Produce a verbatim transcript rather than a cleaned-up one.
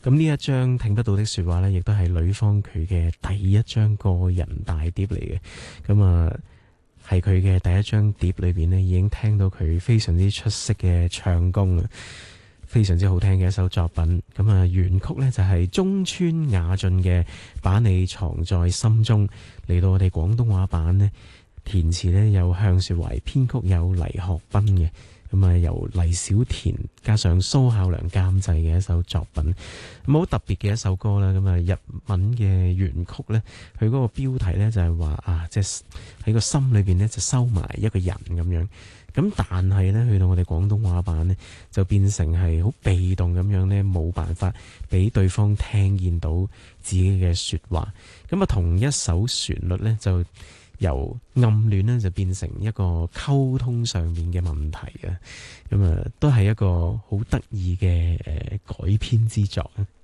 咁呢一張聽不到的說話呢，亦都係呂方佢嘅第一張個人大碟嚟嘅。咁啊，係佢嘅第一張碟裏邊呢，已經聽到佢非常之出色嘅唱功啊，非常之好聽嘅一首作品。咁啊，原曲呢就係中村雅俊嘅《把你藏在心中》，嚟到我哋廣東話版呢，填詞呢有向雪懷，編曲有黎學斌嘅。咁啊，由黎小田加上蘇孝良監製嘅一首作品，咁好特別嘅一首歌啦。咁啊，日文嘅原曲呢，佢嗰個標題呢就係話啊，即係喺個心裏邊呢就收埋一個人咁樣。咁但係呢，去到我哋廣東話版呢，就變成係好被動咁樣呢，冇辦法俾對方聽見到自己嘅說話。咁啊，同一首旋律呢，就由暗戀呢就變成一個溝通上面嘅問題啊。咁啊，都係一個好得意嘅誒改編之作啊。